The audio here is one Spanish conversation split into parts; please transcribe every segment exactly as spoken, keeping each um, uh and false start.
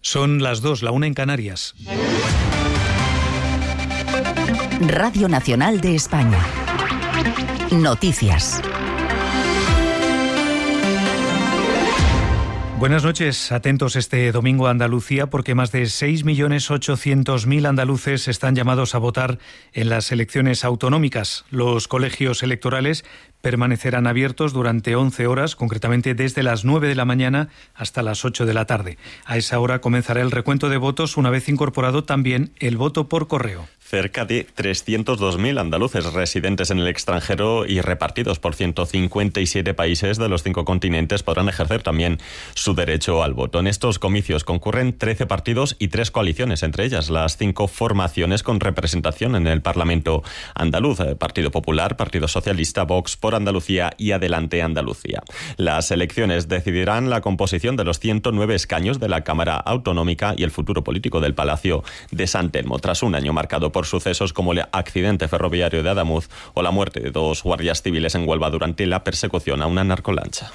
Son las dos, la una en Canarias. Radio Nacional de España. Noticias. Buenas noches, atentos este domingo a Andalucía porque más de seis millones ochocientos mil andaluces están llamados a votar en las elecciones autonómicas. Los colegios electorales permanecerán abiertos durante once horas, concretamente desde las nueve de la mañana hasta las ocho de la tarde. A esa hora comenzará el recuento de votos, una vez incorporado también el voto por correo. Cerca de trescientos dos mil andaluces residentes en el extranjero y repartidos por ciento cincuenta y siete países de los cinco continentes podrán ejercer también su derecho al voto. En estos comicios concurren trece partidos y tres coaliciones, entre ellas las cinco formaciones con representación en el Parlamento andaluz: Partido Popular, Partido Socialista, Vox, Por Andalucía y Adelante Andalucía. Las elecciones decidirán la composición de los ciento nueve escaños de la Cámara Autonómica y el futuro político del Palacio de San Telmo, tras un año marcado por sucesos como el accidente ferroviario de Adamuz o la muerte de dos guardias civiles en Huelva durante la persecución a una narcolancha.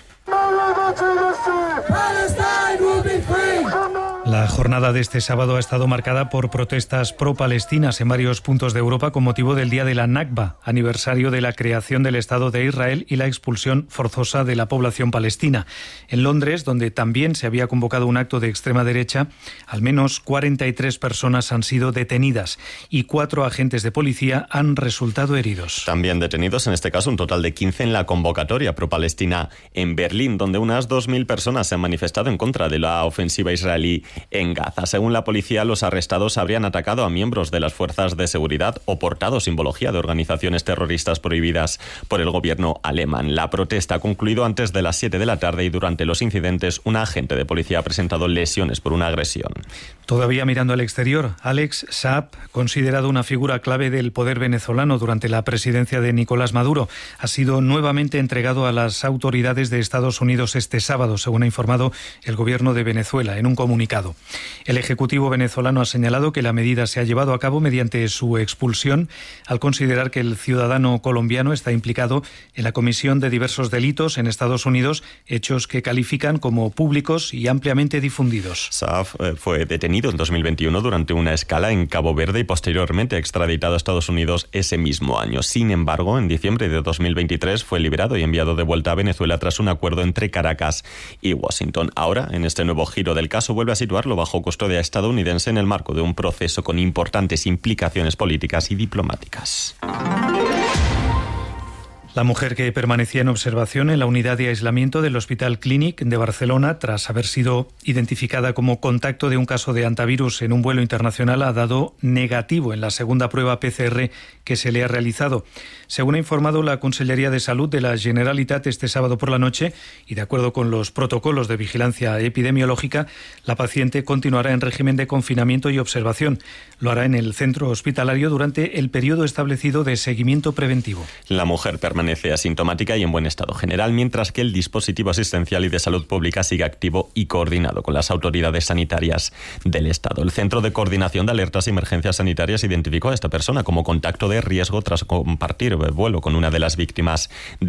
La jornada de este sábado ha estado marcada por protestas pro-palestinas en varios puntos de Europa con motivo del Día de la Nakba, aniversario de la creación del Estado de Israel y la expulsión forzosa de la población palestina. En Londres, donde también se había convocado un acto de extrema derecha, al menos cuarenta y tres personas han sido detenidas y cuatro agentes de policía han resultado heridos. También detenidos, en este caso un total de quince en la convocatoria pro-palestina en Berlín, donde unas dos mil personas se han manifestado en contra de la ofensiva israelí en Gaza. Según la policía, los arrestados habrían atacado a miembros de las fuerzas de seguridad o portado simbología de organizaciones terroristas prohibidas por el gobierno alemán. La protesta ha concluido antes de las siete de la tarde y durante los incidentes un agente de policía ha presentado lesiones por una agresión. Todavía mirando al exterior, Alex Saab, considerado una figura clave del poder venezolano durante la presidencia de Nicolás Maduro, ha sido nuevamente entregado a las autoridades de Estados Unidos este sábado, según ha informado el gobierno de Venezuela en un comunicado. El Ejecutivo venezolano ha señalado que la medida se ha llevado a cabo mediante su expulsión, al considerar que el ciudadano colombiano está implicado en la comisión de diversos delitos en Estados Unidos, hechos que califican como públicos y ampliamente difundidos. Saab fue detenido en dos mil veintiuno durante una escala en Cabo Verde y posteriormente extraditado a Estados Unidos ese mismo año. Sin embargo, en diciembre de dos mil veintitrés fue liberado y enviado de vuelta a Venezuela tras un acuerdo entre Caracas y Washington. Ahora, en este nuevo giro del caso, vuelve a situarlo bajo custodia estadounidense en el marco de un proceso con importantes implicaciones políticas y diplomáticas. La mujer que permanecía en observación en la unidad de aislamiento del Hospital Clínic de Barcelona, tras haber sido identificada como contacto de un caso de hantavirus en un vuelo internacional, ha dado negativo en la segunda prueba P C R que se le ha realizado. Según ha informado la Consellería de Salud de la Generalitat este sábado por la noche, y de acuerdo con los protocolos de vigilancia epidemiológica, la paciente continuará en régimen de confinamiento y observación. Lo hará en el centro hospitalario durante el periodo establecido de seguimiento preventivo. La mujer permanece permanece asintomática y en buen estado general, mientras que el dispositivo asistencial y de salud pública sigue activo y coordinado con las autoridades sanitarias del Estado. El Centro de Coordinación de Alertas y Emergencias Sanitarias identificó a esta persona como contacto de riesgo tras compartir vuelo con una de las víctimas de